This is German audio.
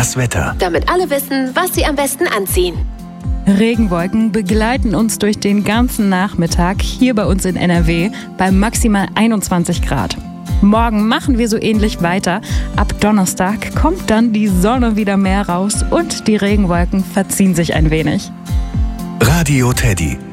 Das Wetter. Damit alle wissen, was sie am besten anziehen. Regenwolken begleiten uns durch den ganzen Nachmittag hier bei uns in NRW bei maximal 21 Grad. Morgen machen wir so ähnlich weiter. Ab Donnerstag kommt dann die Sonne wieder mehr raus und die Regenwolken verziehen sich ein wenig. Radio Teddy.